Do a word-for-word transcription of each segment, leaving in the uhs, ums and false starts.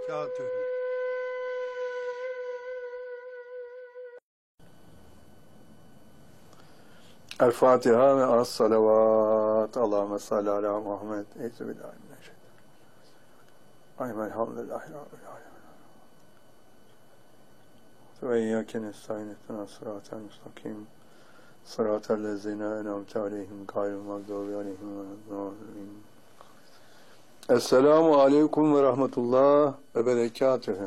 وبركاته. El Fatiha ve as salavat. Allahümme salli ala Muhammed. Euzubillahimineşşeytanirracim. Aymen elhamdülillahi rabbil alemin. Ve iyyâke nestaîn ihdinas sıratal mustakim. Sıratal lezîne en'amte aleyhim gayril mağdûbi aleyhim veleddâllîn. Esselamu aleyküm ve rahmetullah ve berekatühü.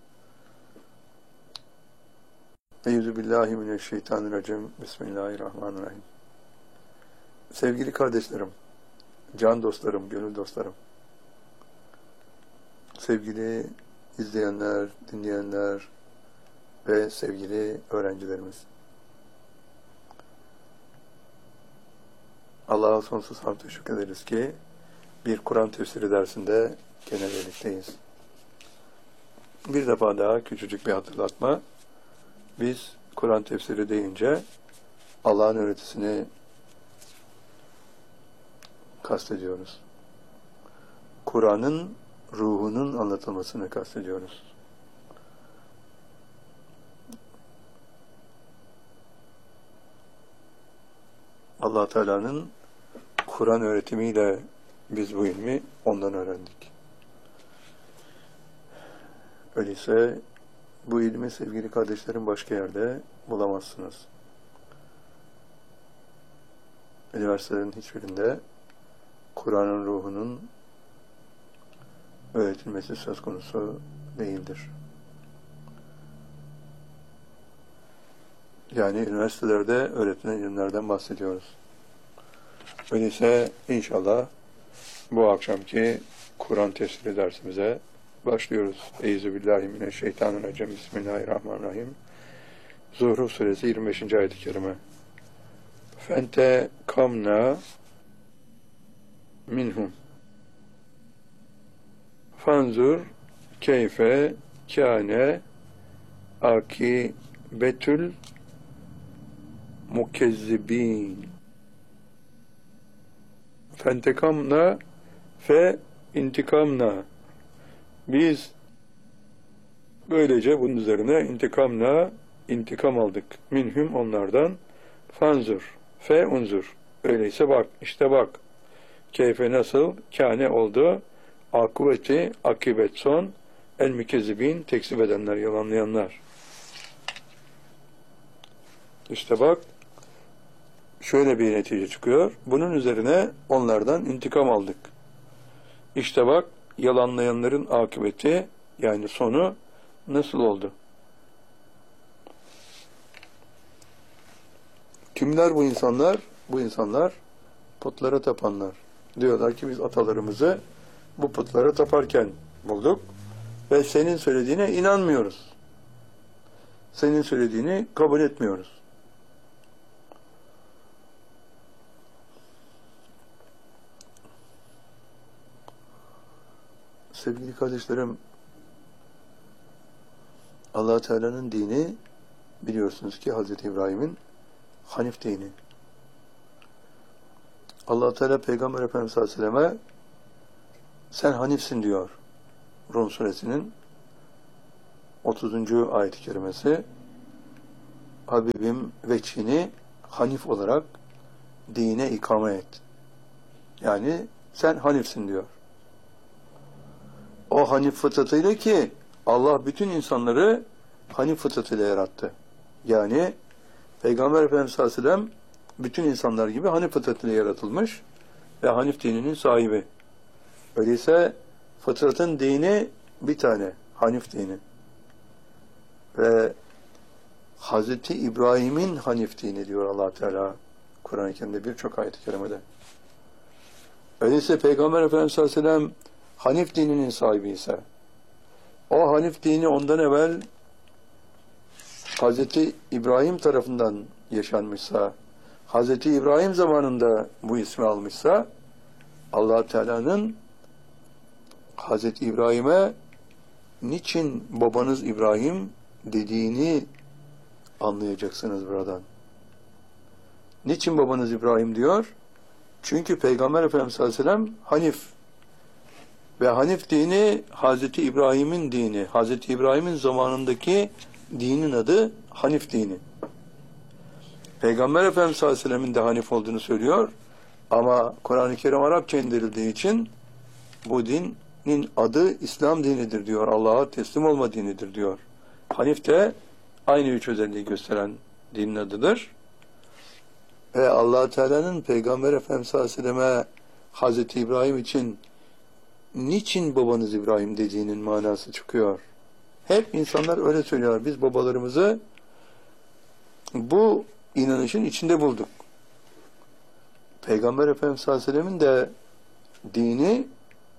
Euzubillahimineşşeytanirracim. Bismillahirrahmanirrahim. Sevgili kardeşlerim, can dostlarım, gönül dostlarım, sevgili izleyenler, dinleyenler ve sevgili öğrencilerimiz. Allah'a sonsuz hamd teşekkür ederiz ki bir Kur'an tefsiri dersinde gene birlikteyiz. Bir defa daha küçücük bir hatırlatma. Biz Kur'an tefsiri deyince Allah'ın öğretisini kastediyoruz. Kur'an'ın ruhunun anlatılmasını kastediyoruz. Allah Teala'nın Kur'an öğretimiyle biz bu ilmi ondan öğrendik. Öyleyse bu ilmi sevgili kardeşlerim başka yerde bulamazsınız. Üniversitelerin hiçbirinde Kur'an'ın ruhunun öğretilmesi söz konusu değildir. Yani üniversitelerde öğretilen ilimlerden bahsediyoruz. Öyleyse inşallah bu akşamki Kur'an tefsiri dersimize başlıyoruz. Euzubillahimineşşeytanirracim. Bismillahirrahmanirrahim. Zuhruf suresi yirmi beşinci ayet-i kerime. Fente kamna minhum fanzur keyfe kâne akibetül mukezzibin. Fentekamna fe intikamna. Biz böylece bunun üzerine intikamla intikam aldık. Minhum onlardan. Fanzur fe unzur. Öyleyse bak, işte bak. Keyfe nasıl? Kâne oldu. Akıbeti, akibet son. El mükezzibin, tekzip edenler, yalanlayanlar. İşte bak, şöyle bir netice çıkıyor. Bunun üzerine onlardan intikam aldık. İşte bak, yalanlayanların akıbeti, yani sonu nasıl oldu? Kimler bu insanlar? Bu insanlar putlara tapanlar. Diyorlar ki biz atalarımızı bu putlara taparken bulduk ve senin söylediğine inanmıyoruz. Senin söylediğini kabul etmiyoruz. Sevgili kardeşlerim, Allah Teala'nın dini biliyorsunuz ki Hazreti İbrahim'in Hanif dini. Allah Teala Peygamber Efendimiz sallallahu aleyhi ve selleme sen Hanifsin diyor. Rum suresinin otuzuncu ayet-i kerimesi. Habibim veçhini Hanif olarak dine ikame et. Yani sen Hanifsin diyor. O Hanif fıtratıyla ki Allah bütün insanları Hanif fıtratıyla yarattı. Yani Peygamber Efendimiz sallallahu aleyhi ve sellem bütün insanlar gibi Hanif fıtratıyla yaratılmış ve Hanif dininin sahibi. Öyleyse fıtratın dini bir tane, Hanif dini. Ve Hazreti İbrahim'in Hanif dini diyor Allah Teala Kur'an-ı Kerim'de birçok ayet-i kerimede. Öyleyse Peygamber Efendimiz sallallahu aleyhi ve sellem Hanif dininin sahibi ise, o Hanif dini ondan evvel Hazreti İbrahim tarafından yaşanmışsa, Hazreti İbrahim zamanında bu ismi almışsa, Allah Teala'nın Hazreti İbrahim'e niçin babanız İbrahim dediğini anlayacaksınız buradan. Niçin babanız İbrahim diyor? Çünkü Peygamber Efendimiz sallallahu aleyhi ve sellem Hanif Ve Hanif dini Hazreti İbrahim'in dini. Hazreti İbrahim'in zamanındaki dinin adı Hanif dini. Peygamber Efendimiz sallallahu aleyhi ve sellem'in de Hanif olduğunu söylüyor. Ama Kur'an-ı Kerim Arapça indirildiği için bu dinin adı İslam dinidir diyor. Allah'a teslim olma dinidir diyor. Hanif de aynı üç özelliği gösteren dinin adıdır. Ve Allah Teala'nın Peygamber Efendimiz sallallahu aleyhi ve selleme Hazreti İbrahim için niçin babanız İbrahim dediğinin manası çıkıyor. Hep insanlar öyle söylüyorlar. Biz babalarımızı bu inanışın içinde bulduk. Peygamber Efendimiz sallallahu aleyhi ve sellemin de dini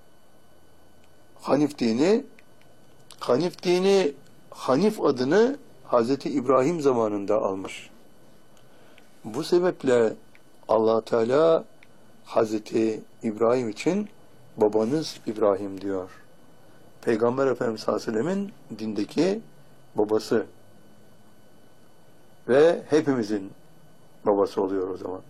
Hanif dini Hanif dini Hanif adını Hazreti İbrahim zamanında almış. Bu sebeple Allah Teala Hazreti İbrahim için babanız İbrahim diyor. Peygamber Efendimiz sallallahu aleyhi ve sellemin dindeki babası ve hepimizin babası oluyor o zaman.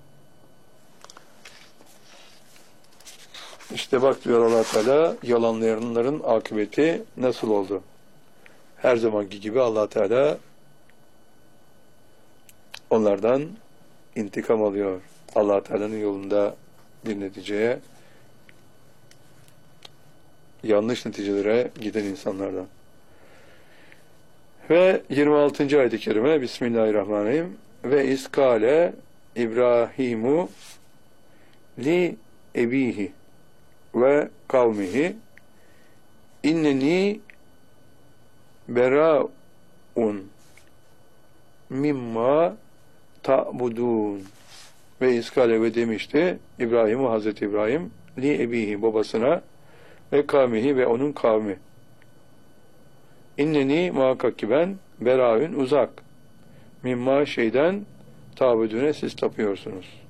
İşte bak diyor Allah Teala, yalanlayanların akıbeti nasıl oldu? Her zamanki gibi Allah Teala onlardan intikam alıyor. Allah Teala'nın yolunda bir neticeye, yanlış neticelere giden insanlardan. Ve yirmi altıncı ayet-i kerime Bismillahirrahmanirrahim. Ve iskale İbrahimu li ebihi ve kavmihi inneni bera'un mimma ta'budun. Ve iskale ve demişti İbrahim'u Hazreti İbrahim li ebihi babasına ve kavmihi ve onun kavmi. İnneni muhakkak ki ben bera'un uzak mimma şeyden ta'budune siz tapıyorsunuz.